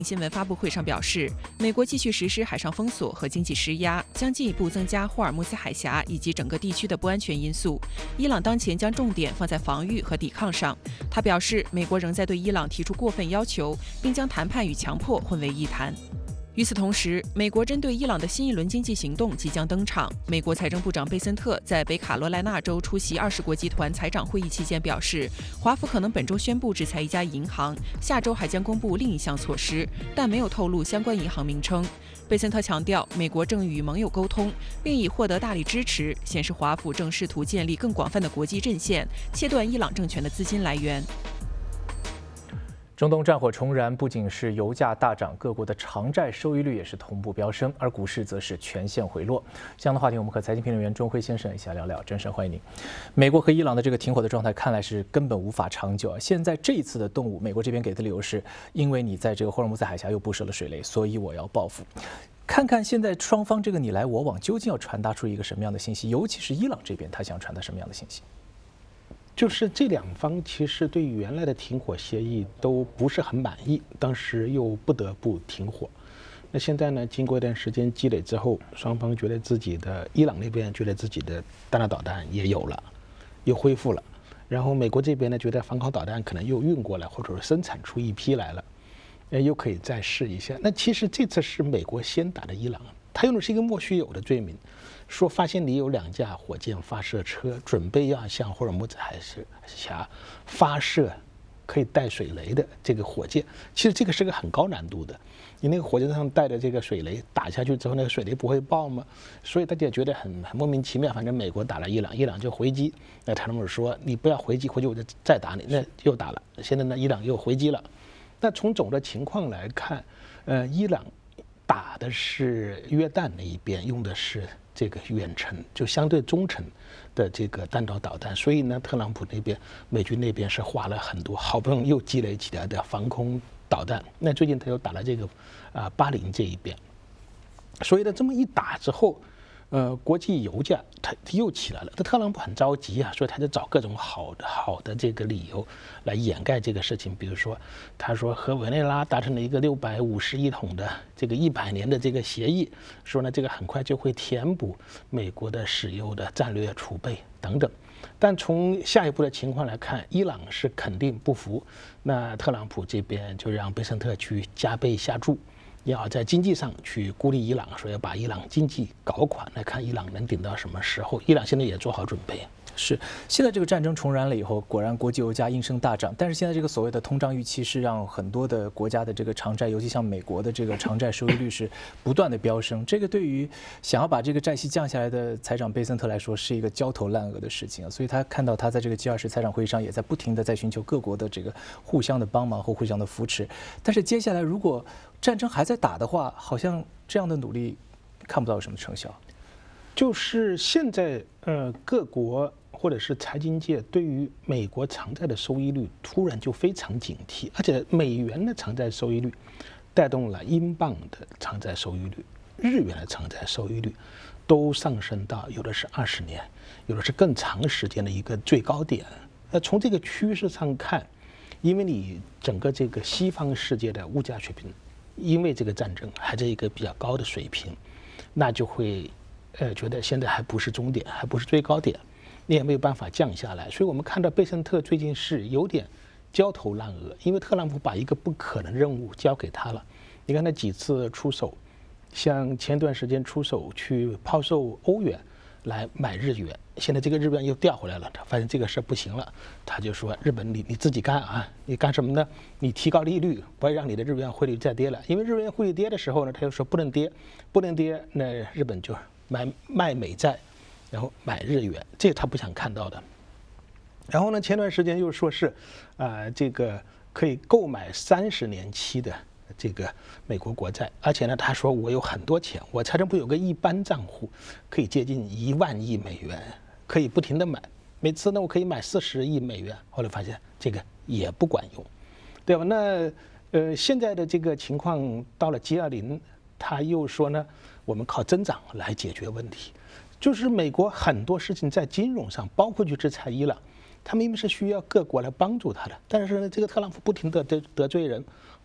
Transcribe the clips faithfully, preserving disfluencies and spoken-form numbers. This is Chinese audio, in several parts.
新闻发布会上表示，美国继续实施海上封锁和经济施压，将进一步增加霍尔木兹海峡以及整个地区的不安全因素。伊朗当前将重点放在防御和抵抗上。他表示，美国仍在对伊朗提出过分要求，并将谈判与强迫混为一谈。与此同时，美国针对伊朗的新一轮经济行动即将登场。美国财政部长贝森特在北卡罗来纳州出席二十国集团财长会议期间表示，华府可能本周宣布制裁一家银行，下周还将公布另一项措施，但没有透露相关银行名称。贝森特强调，美国正与盟友沟通，并已获得大力支持，显示华府正试图建立更广泛的国际阵线，切断伊朗政权的资金来源。 中东战火重燃，不仅是油价大涨，各国的偿债收益率也是同步飙升，而股市则是全线回落。这样的话题，我们和财经评论员钟辉先生一起来聊聊。郑生，欢迎您。美国和伊朗的这个停火的状态，看来是根本无法长久啊。现在这一次的动武，美国这边给的理由是，因为你在这个霍尔木兹海峡又布设了水雷，所以我要报复。看看现在双方这个你来我往，究竟要传达出一个什么样的信息？尤其是伊朗这边，他想传达什么样的信息？ 就是这两方其实对原来的停火协议都不是很满意，当时又不得不停火。那现在呢，经过一段时间积累之后，双方觉得自己的伊朗那边觉得自己的弹道导弹也有了，又恢复了。然后美国这边呢，觉得防空导弹可能又运过来，或者是生产出一批来了，呃，又可以再试一下。那其实这次是美国先打的伊朗，他用的是一个莫须有的罪名。说发现你有两架火箭发射车准备要向霍尔木兹海峡发射可以带水雷的这个火箭，其实这个是个很高难度的。你那个火箭上带的这个水雷打下去之后，那个水雷不会爆吗？所以大家觉得很很莫名其妙。反正美国打了伊朗，伊朗就回击。那特朗普说你不要回击，回击我就再打你。那又打了，现在呢伊朗又回击了。那从总的情况来看，呃，伊朗打的是约旦那一边，用的是这个远程，就相对中程的这个弹道导弹，所以呢，特朗普那边美军那边是花了很多，好不容易又积累起来的防空导弹。那最近他又打了这个啊巴林这一边，所以呢，这么一打之后，呃，国际油价它又起来了。那特朗普很着急啊，所以他就找各种好的好的这个理由来掩盖这个事情。比如说，他说和委内瑞拉达成了一个六百五十亿桶的这个一百年的这个协议，说呢这个很快就会填补美国的石油的战略储备等等。但从下一步的情况来看，伊朗是肯定不服，那特朗普这边就让贝森特去加倍下注。要在经济上去孤立伊朗，说要把伊朗经济搞垮，来看伊朗能顶到什么时候。伊朗现在也做好准备。 是，现在这个战争重燃了以后，果然国际油价应声大涨。但是现在这个所谓的通胀预期是让很多的国家的这个偿债，尤其像美国的这个偿债收益率是不断的飙升。这个对于想要把这个债息降下来的财长贝森特来说，是一个焦头烂额的事情啊。所以他看到他在这个 G 二十财长会议上也在不停的在寻求各国的这个互相的帮忙或互相的扶持。但是接下来如果战争还在打的话，好像这样的努力看不到有什么成效。 就是现在呃各国或者是财经界对于美国偿债的收益率突然就非常警惕，而且美元的偿债收益率带动了英镑的偿债收益率，日元的偿债收益率都上升到有的是二十年，有的是更长时间的一个最高点。那从这个趋势上看，因为你整个这个西方世界的物价水平，因为这个战争还在一个比较高的水平，那就会呃觉得现在还不是终点，还不是最高点，你也没有办法降下来。所以我们看到贝森特最近是有点焦头烂额，因为特朗普把一个不可能任务交给他了。你看他几次出手，像前段时间出手去抛售欧元来买日元，现在这个日元又调回来了，他发现这个事不行了，他就说日本你你自己干啊，你干什么呢？你提高利率，不要让你的日元汇率再跌了，因为日元汇率跌的时候呢，他又说不能跌，不能跌，那日本就买卖美债，然后买日元，这个他不想看到的。然后呢，前段时间又说是，啊、呃，这个可以购买三十年期的这个美国国债，而且呢，他说我有很多钱，我财政部有个一般账户，可以接近一万亿美元，可以不停的买，每次呢我可以买四十亿美元。后来发现这个也不管用，对吧？那呃现在的这个情况到了 G 二十，他又说呢，我们靠增长来解决问题。就是美国很多事情在金融上，包括去制裁伊朗，他明明是需要各国来帮助他的，但是呢，这个特朗普不停地得得罪人，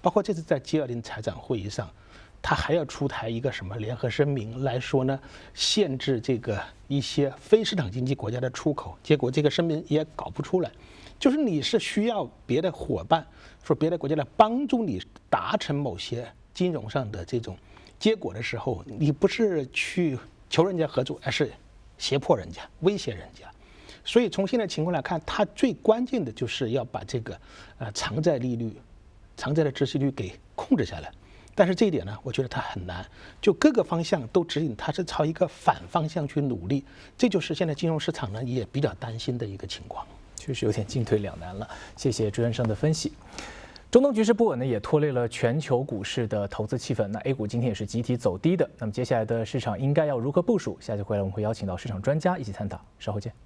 包括这次在 G 二零 财长会议上，他还要出台一个什么联合声明来说呢，限制这个一些非市场经济国家的出口，结果这个声明也搞不出来。就是你是需要别的伙伴，说别的国家来帮助你达成某些金融上的这种结果的时候，你不是去求人家合作，而是胁迫人家、威胁人家。所以从现在情况来看，它最关键的就是要把这个呃偿债利率、偿债的孳息率给控制下来。但是这一点呢，我觉得它很难，就各个方向都指引它是朝一个反方向去努力，这就是现在金融市场呢也比较担心的一个情况。 确实有点进退两难了。谢谢朱先生的分析。中东局势不稳呢，也拖累了全球股市的投资气氛。那 A 股今天也是集体走低的。那么接下来的市场应该要如何部署？下期回来我们会邀请到市场专家一起探讨。稍后见。